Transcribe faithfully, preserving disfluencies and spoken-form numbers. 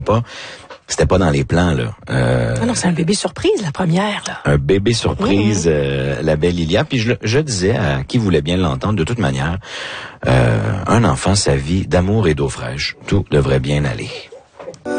pas. C'était pas dans les plans, là. Euh, ah non, c'est un bébé surprise, la première, là. Un bébé surprise, mmh. euh, la belle Lilia. Puis je, je disais à qui voulait bien l'entendre, de toute manière, euh, un enfant, sa vie d'amour et d'eau fraîche, tout devrait bien aller.